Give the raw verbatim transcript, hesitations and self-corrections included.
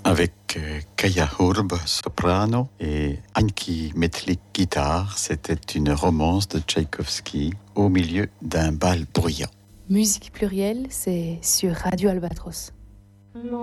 avec euh, Kaya Hurb, soprano, et Anki Metlik, guitare. C'était une romance de Tchaïkovski au milieu d'un bal bruyant. Musique plurielle, c'est sur Radio Albatros.